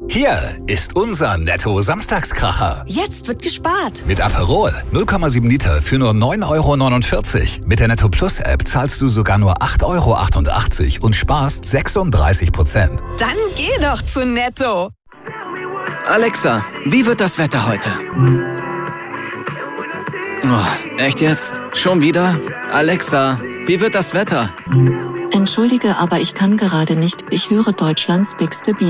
Hier ist unser Netto-Samstagskracher. Jetzt wird gespart. Mit Aperol 0,7 Liter für nur 9,49 €. Mit der Netto Plus App zahlst du sogar nur 8,88 € und sparst 36%. Dann geh doch zu Netto. Alexa, wie wird das Wetter heute? Oh, echt jetzt? Schon wieder? Alexa, wie wird das Wetter? Entschuldige, aber ich kann gerade nicht. Ich höre Deutschlands Bigste Beat.